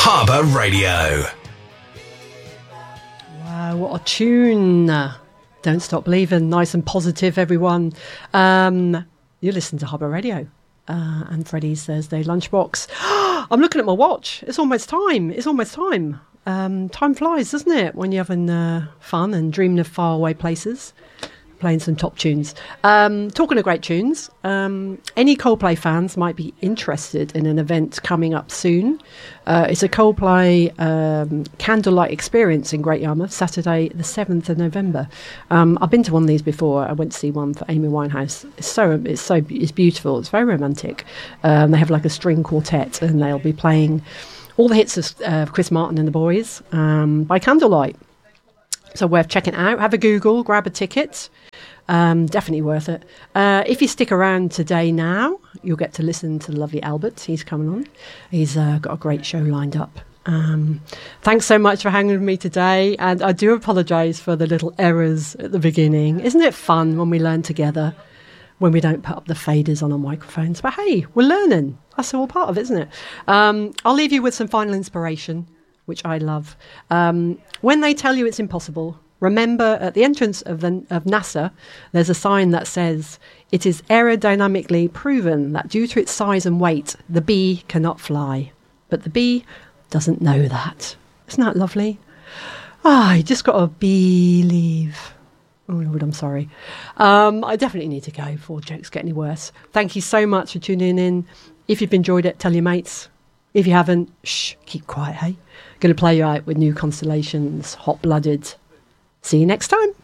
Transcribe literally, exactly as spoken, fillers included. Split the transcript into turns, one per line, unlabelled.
Harbour Radio.
Wow, what a tune. Don't Stop Believing. Nice and positive, everyone. Um, you listen to Harbour Radio uh, and Freddie's Thursday Lunchbox. I'm looking at my watch. It's almost time. It's almost time. Um, time flies, doesn't it, when you're having uh, fun and dreaming of faraway places. Playing some top tunes. Um, talking of great tunes, um, any Coldplay fans might be interested in an event coming up soon. Uh, it's a Coldplay um, candlelight experience in Great Yarmouth, Saturday the seventh of November. Um, I've been to one of these before. I went to see one for Amy Winehouse. It's so it's so it's beautiful. It's very romantic. Um, they have like a string quartet, and they'll be playing all the hits of uh, Chris Martin and the Boys um, by candlelight. So worth checking out. Have a Google, grab a ticket. Um, definitely worth it. Uh, if you stick around today now, you'll get to listen to the lovely Albert. He's coming on. He's uh, got a great show lined up. Um, thanks so much for hanging with me today. And I do apologise for the little errors at the beginning. Isn't it fun when we learn together, when we don't put up the faders on our microphones? But hey, we're learning. That's all part of it, isn't it? Um, I'll leave you with some final inspiration, which I love. Um, when they tell you it's impossible, remember at the entrance of, the, of NASA, there's a sign that says, it is aerodynamically proven that due to its size and weight, the bee cannot fly. But the bee doesn't know that. Isn't that lovely? Ah, you just got to believe. Oh, Lord, I'm sorry. Um, I definitely need to go before jokes get any worse. Thank you so much for tuning in. If you've enjoyed it, tell your mates. If you haven't, shh, keep quiet, hey? Going to play you out with New Constellations, Hot Blooded. See you next time.